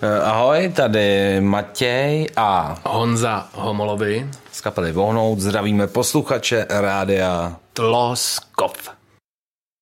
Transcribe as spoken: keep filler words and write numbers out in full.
Ahoj, tady Matěj a Honza Homolovi z kapely Vohnout. Zdravíme posluchače rádia Tloskov.